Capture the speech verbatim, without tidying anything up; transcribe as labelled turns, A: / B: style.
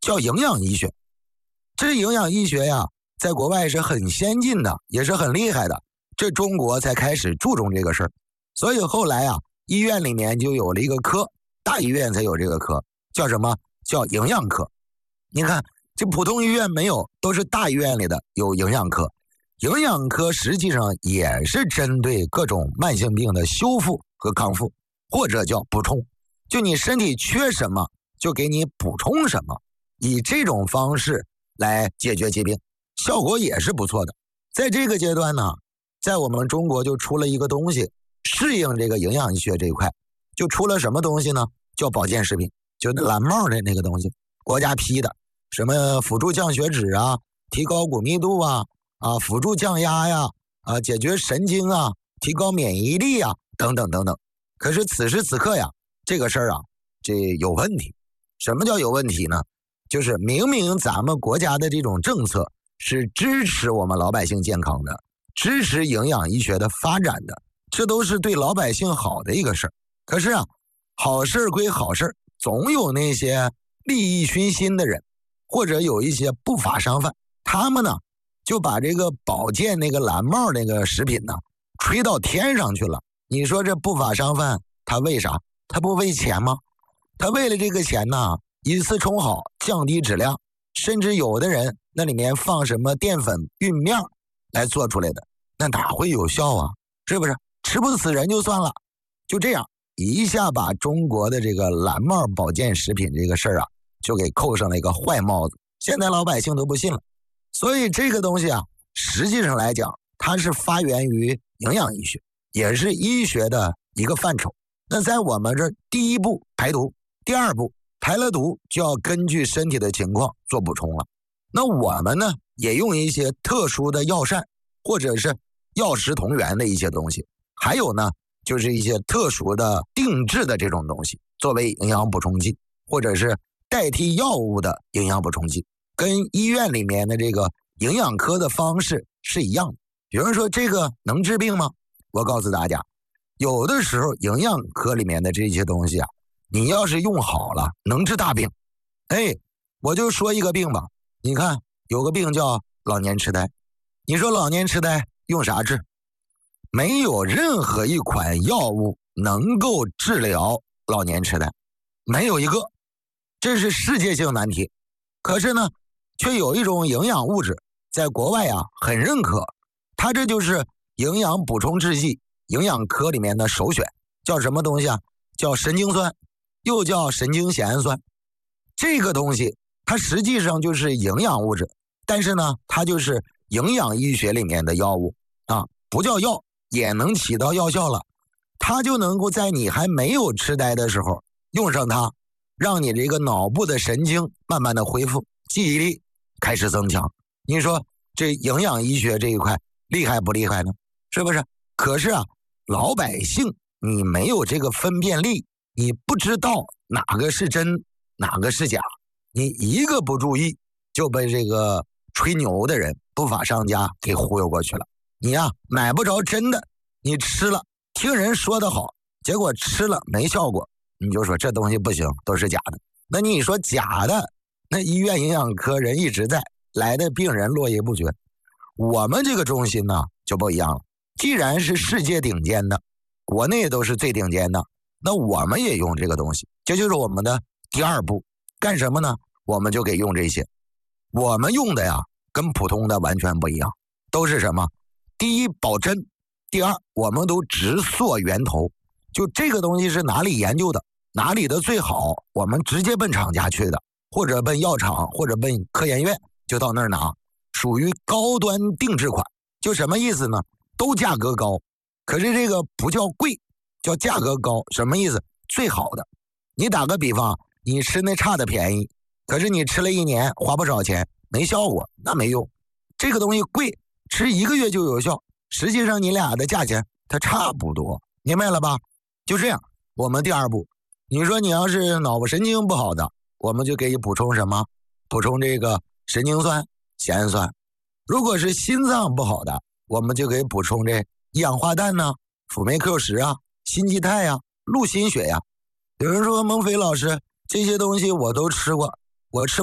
A: 叫营养医学。这营养医学呀，在国外是很先进的，也是很厉害的，这中国才开始注重这个事儿。所以后来啊，医院里面就有了一个科，大医院才有这个科，叫什么？叫营养科。你看这普通医院没有，都是大医院里的有营养科。营养科实际上也是针对各种慢性病的修复和康复，或者叫补充，就你身体缺什么就给你补充什么，以这种方式来解决疾病，效果也是不错的。在这个阶段呢，在我们中国就出了一个东西，适应这个营养医学这一块，就出了什么东西呢？叫保健食品，就蓝帽的那个东西，国家批的，什么辅助降血脂啊，提高骨密度啊，啊，辅助降压呀，啊，解决神经啊，提高免疫力啊，等等等等。可是此时此刻呀，这个事儿啊，这有问题。什么叫有问题呢？就是明明咱们国家的这种政策是支持我们老百姓健康的，支持营养医学的发展的，这都是对老百姓好的一个事儿。可是啊，好事归好事，总有那些利益熏心的人，或者有一些不法商贩，他们呢就把这个保健那个蓝帽那个食品呢吹到天上去了。你说这不法商贩他为啥？他不为钱吗？他为了这个钱呢，以次充好，降低质量，甚至有的人那里面放什么淀粉玉面来做出来的，那哪会有效啊？是不是？吃不死人就算了，就这样一下把中国的这个蓝帽保健食品这个事儿啊，就给扣上了一个坏帽子。现在老百姓都不信了。所以这个东西啊，实际上来讲，它是发源于营养医学，也是医学的一个范畴。那在我们这第一步排毒，第二步排了毒就要根据身体的情况做补充了。那我们呢，也用一些特殊的药膳，或者是药食同源的一些东西，还有呢，就是一些特殊的定制的这种东西，作为营养补充剂，或者是代替药物的营养补充剂，跟医院里面的这个营养科的方式是一样的。有人说这个能治病吗？我告诉大家，有的时候营养科里面的这些东西啊，你要是用好了，能治大病。哎，我就说一个病吧，你看有个病叫老年痴呆，你说老年痴呆用啥治？没有任何一款药物能够治疗老年痴呆，没有一个，这是世界性难题。可是呢，却有一种营养物质在国外啊很认可，它这就是营养补充制剂，营养科里面的首选，叫什么东西啊？叫神经酸，又叫神经酰胺酸。这个东西它实际上就是营养物质，但是呢，它就是营养医学里面的药物啊，不叫药也能起到药效了。它就能够在你还没有痴呆的时候用上它，让你这个脑部的神经慢慢的恢复，记忆力开始增强。你说这营养医学这一块厉害不厉害呢？是不是？可是啊，老百姓你没有这个分辨力，你不知道哪个是真哪个是假，你一个不注意就被这个吹牛的人不法商家给忽悠过去了。你呀、啊、买不着真的，你吃了听人说的好，结果吃了没效果，你就说这东西不行，都是假的。那你说假的，那医院营养科人一直在，来的病人络绎不绝。我们这个中心呢就不一样了，既然是世界顶尖的，国内都是最顶尖的，那我们也用这个东西，这就是我们的第二步。干什么呢？我们就给用这些。我们用的呀跟普通的完全不一样，都是什么？第一保真，第二我们都直溯源头，就这个东西是哪里研究的，哪里的最好，我们直接奔厂家去的，或者奔药厂，或者奔科研院，就到那儿拿，属于高端定制款。就什么意思呢？都价格高，可是这个不叫贵，叫价格高。什么意思？最好的。你打个比方，你吃那差的便宜，可是你吃了一年花不少钱，没效果，那没用。这个东西贵，吃一个月就有效，实际上你俩的价钱它差不多，明白了吧？就这样。我们第二步，你说你要是脑部神经不好的，我们就给你补充什么？补充这个神经酸、酰胺酸。如果是心脏不好的，我们就给补充这一氧化氮呢、辅酶 Q 十啊、心肌肽呀、鹿心血呀。有人说孟非老师，这些东西我都吃过，我吃